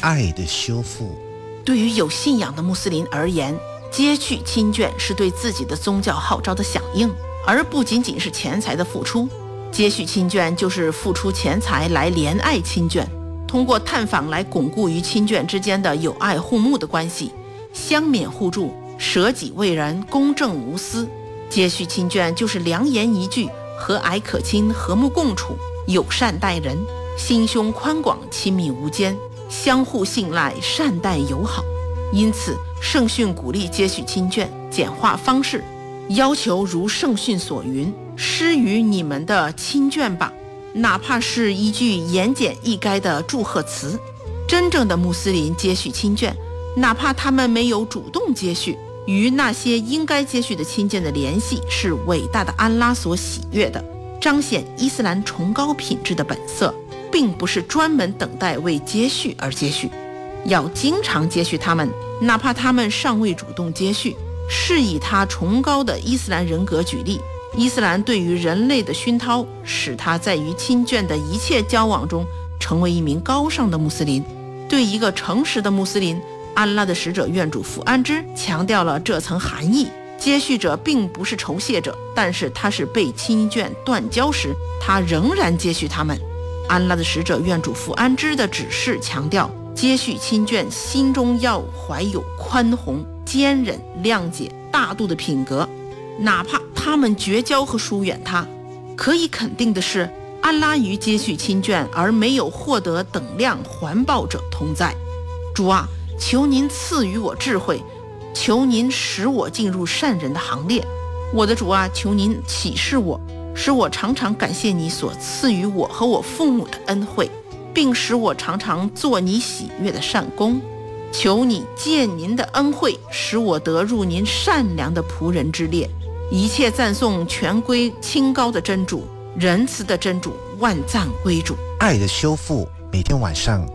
爱的修复。 对于有信仰的穆斯林而言，接续亲眷是对自己的宗教号召的响应，而不仅仅是钱财的付出。接续亲眷就是付出钱财来怜爱亲眷，通过探访来巩固与亲眷之间的友爱互睦的关系，相勉互助，舍己为人，公正无私。接续亲眷就是良言一句，和蔼可亲，和睦共处，友善待人，心胸宽广，亲密无间，相互信赖，善待友好。因此圣训鼓励接续亲眷，简化方式，要求如圣训所云，施于你们的亲眷吧，哪怕是一句言简意赅的祝贺词。真正的穆斯林接续亲眷，哪怕他们没有主动接续，与那些应该接续的亲眷的联系是伟大的安拉所喜悦的，彰显伊斯兰崇高品质的本色，并不是专门等待为接续而接续，要经常接续他们，哪怕他们尚未主动接续。是以他崇高的伊斯兰人格举例，伊斯兰对于人类的熏陶，使他在与亲眷的一切交往中成为一名高尚的穆斯林。对一个诚实的穆斯林，安拉的使者愿主福安之强调了这层含义。接续者并不是酬谢者，但是他是被亲眷断交时，他仍然接续他们。安拉的使者愿主福安之的指示强调，接续亲眷心中要怀有宽宏、坚忍、谅解、大度的品格，哪怕他们绝交和疏远他。可以肯定的是，安拉与接续亲眷而没有获得等量环抱者同在。主啊，求您赐予我智慧，求您使我进入善人的行列。我的主啊，求您启示我，使我常常感谢你所赐予我和我父母的恩惠，并使我常常做你喜悦的善功。求你借您的恩惠，使我得入您善良的仆人之列。一切赞颂全归清高的真主，仁慈的真主，万赞归主。 爱的修复每天晚上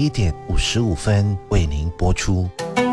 11:55为您播出。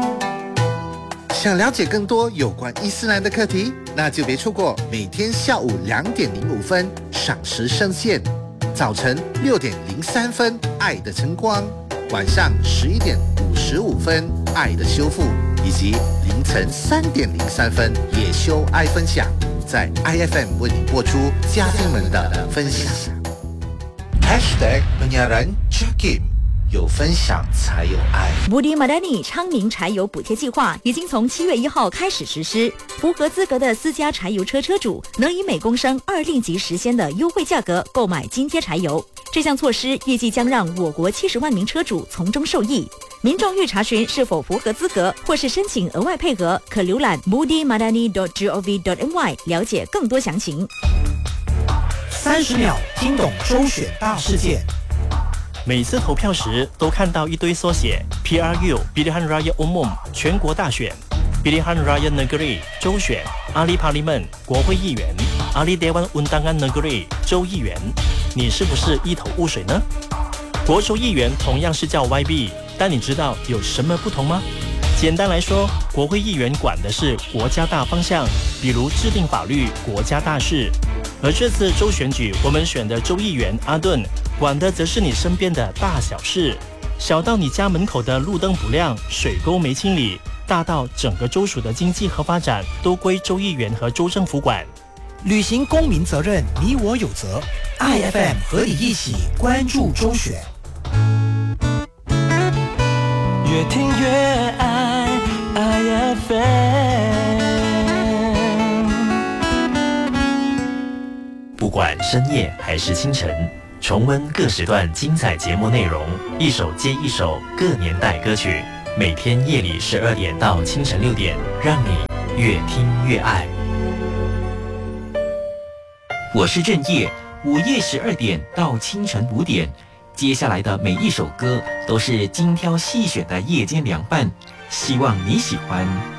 想了解更多有关伊斯兰的课题，那就别错过每天下午2:05赏时圣线，早晨6:03爱的晨光，晚上11:55爱的修复，以及凌晨3:03夜修爱分享，在 IFM 为你播出家庭们的分享。 #penyiaran Jakim， 有分享才有爱。 Budi Madani 昌明柴油补贴计划已经从7月1号开始实施，符合资格的私家柴油车车主能以每公升2令吉时鲜的优惠价格购买津贴柴油。这项措施预计将让我国70万名车主从中受益。民众欲查询是否符合资格或是申请额外配额，可浏览 budimadani.gov.my 了解更多详情。 30秒听懂周选大事件。 每次投票时都看到一堆缩写 PRU Pilihan Raya Umum 全国大选， Pilihan Raya Negeri 州选， Ahli Parlimen 国会议员， Ahli Dewan Undangan Negeri 州议员，你是不是一头雾水呢？国州议员同样是叫 YB， 但你知道有什么不同吗？简单来说，国会议员管的是国家大方向，比如制定法律、国家大事。而这次州选举，我们选的州议员阿顿管的则是你身边的大小事，小到你家门口的路灯不亮、水沟没清理，大到整个州属的经济和发展都归州议员和州政府管。 履行公民责任，你我有责。IFM 和你一起关注州选。 越听越爱 IFM。 不管深夜还是清晨，重温各时段精彩节目内容，一首接一首各年代歌曲，每天夜里12点到清晨6点，让你越听越爱。我是郑业，午夜12点到清晨5点，接下来的每一首歌都是精挑细选的夜间凉拌，希望你喜欢。